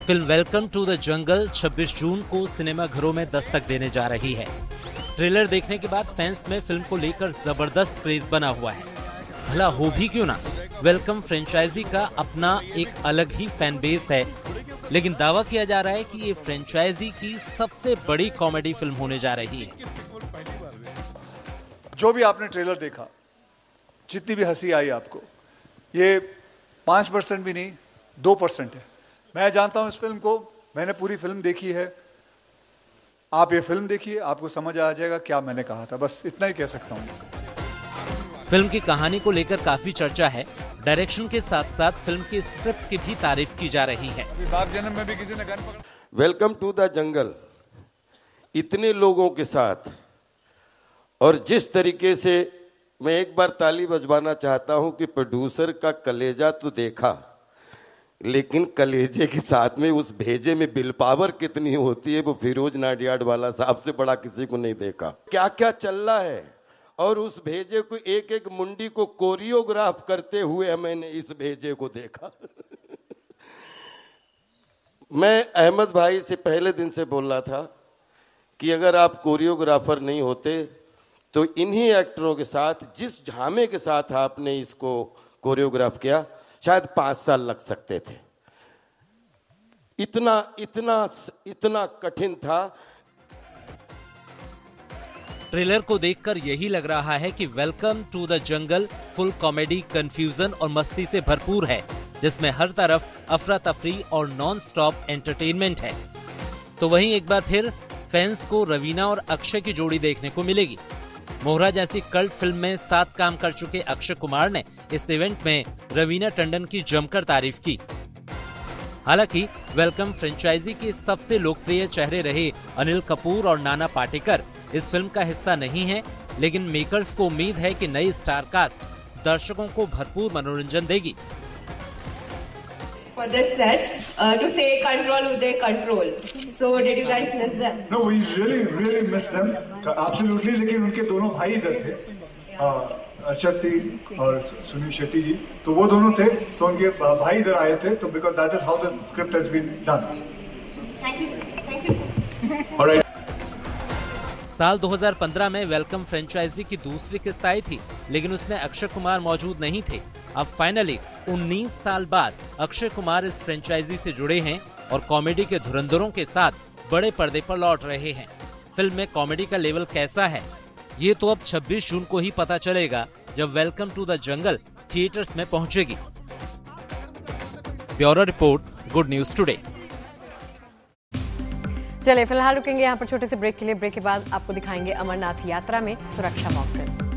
Film welcome to the jungle 26 जून को सिनेमाघरों में दस्तक देने जा रही है। ट्रेलर देखने के बाद फैंस में फिल्म को लेकर जबरदस्त क्रेज बना हुआ है। भला हो भी क्यों ना, वेलकम फ्रेंचाइजी का अपना एक अलग ही फैन बेस है, लेकिन दावा किया जा रहा है कि ये फ्रेंचाइजी की सबसे बड़ी कॉमेडी फिल्म होने जा रही है। जो भी आपने ट्रेलर देखा, जितनी भी हंसी आई आपको, ये 5% भी नहीं 2% है। मैं जानता हूं इस फिल्म को, मैंने पूरी फिल्म देखी है। आप ये फिल्म देखिए, आपको समझ आ जाएगा क्या मैंने कहा था। बस इतना ही कह सकता हूं। फिल्म की कहानी को लेकर काफी चर्चा है। डायरेक्शन के साथ साथ फिल्म की स्क्रिप्ट की भी तारीफ की जा रही है। बाप जन्म में भी किसी ने गन पकड़ा। वेलकम टू द जंगल इतने लोगों के साथ और जिस तरीके से, मैं एक बार ताली बजवाना चाहता हूं कि प्रोड्यूसर का कलेजा तो देखा, लेकिन कलेजे के साथ में उस भेजे में बिल पावर कितनी होती है वो फिरोज नाडियाड वाला साहब से बड़ा किसी को नहीं देखा। क्या क्या चल रहा है, और उस भेजे को एक एक मुंडी को कोरियोग्राफ करते हुए मैंने इस भेजे को देखा। मैं अहमद भाई से पहले दिन से बोल रहा था कि अगर आप कोरियोग्राफर नहीं होते तो इन्हीं एक्टरों के साथ, जिस झामे के साथ आपने इसको कोरियोग्राफ किया, शायद 5 साल लग सकते थे। इतना इतना इतना कठिन था। ट्रेलर को देखकर यही लग रहा है कि welcome to the jungle full comedy, confusion और मस्ती से भरपूर है, जिसमें हर तरफ अफरा तफरी और नॉन स्टॉप एंटरटेनमेंट है। तो वहीं एक बार फिर फैंस को रवीना और अक्षय की जोड़ी देखने को मिलेगी। मोहरा जैसी कल्ट फिल्म में साथ काम कर चुके अक्षय कुमार ने इस इवेंट में रवीना टंडन की जमकर तारीफ की। हालांकि वेलकम फ्रेंचाइजी के सबसे लोकप्रिय चेहरे रहे अनिल कपूर और नाना पाटेकर इस फिल्म का हिस्सा नहीं है, लेकिन मेकर्स को उम्मीद है कि नई स्टार कास्ट दर्शकों को भरपूर मनोरंजन देगी। For this set, to say control Uday, control. So did you guys miss them? No, we really miss them. Absolutely, लेकिन उनके दोनों भाई इधर थे, अर्शद थी और सुनील शेट्टी जी, तो वो दोनों थे, तो उनके भाई इधर आए थे, तो because that is how the script has been done. Thank you, sir. Thank you. All right. साल 2015 में वेलकम फ्रेंचाइजी की दूसरी किस्त आई थी, लेकिन उसमें अक्षय कुमार मौजूद नहीं थे। अब फाइनली 19 साल बाद अक्षय कुमार इस फ्रेंचाइजी से जुड़े हैं और कॉमेडी के धुरंधरों के साथ बड़े पर्दे पर लौट रहे हैं। फिल्म में कॉमेडी का लेवल कैसा है, ये तो अब 26 जून को ही पता चलेगा, जब welcome to the jungle theatres में पहुंचेगी। Bureau report, good news today. चलिए फिलहाल रुकेंगे यहाँ पर छोटे से ब्रेक के लिए। ब्रेक के बाद आपको दिखाएंगे अमरनाथ यात्रा में सुरक्षा मॉक ड्रिल।